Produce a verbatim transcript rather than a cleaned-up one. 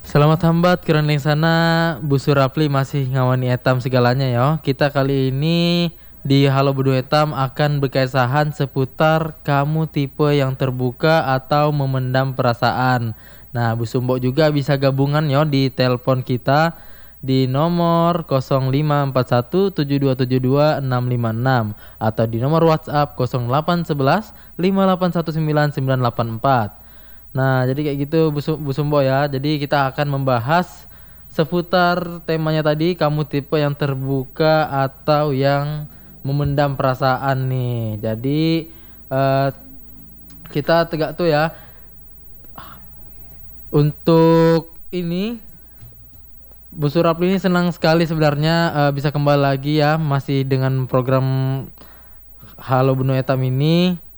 Selamat hambat kerenling sana Bu Surapli masih ngawani etam segalanya ya. Kita kali ini di Halo Budu Etam akan berkaisahan seputar kamu tipe yang terbuka atau memendam perasaan. Nah, Bu Sumbo juga bisa gabungan ya di telepon kita di nomor nol lima empat satu tujuh dua tujuh dua enam lima enam atau di nomor WhatsApp nol delapan satu satu lima delapan satu sembilan sembilan delapan empat. Nah, jadi kayak gitu Bu, Su- Bu Sumbo ya. Jadi kita akan membahas seputar temanya tadi, kamu tipe yang terbuka atau yang memendam perasaan nih. Jadi eh, kita tegak tuh ya. Untuk ini Bu Surapli ini senang sekali sebenarnya eh, bisa kembali lagi ya masih dengan program Halo Bunuh Etam ini.